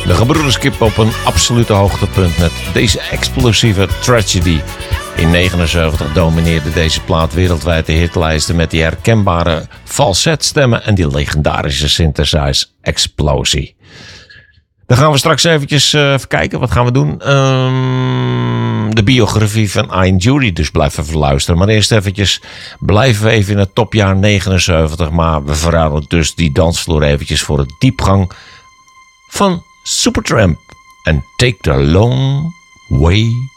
De gebroeders Kip op een absolute hoogtepunt met deze explosieve Tragedy. In 1979 domineerde deze plaat wereldwijd de hitlijsten met die herkenbare falsetstemmen en die legendarische synthesize explosie. Dan gaan we straks eventjes even kijken. Wat gaan we doen? De biografie van Ian Dury. Dus blijf even luisteren. Maar eerst eventjes blijven we even in het topjaar 79. Maar we verraden dus die dansvloer eventjes voor de diepgang van Supertramp. En Take the Long Way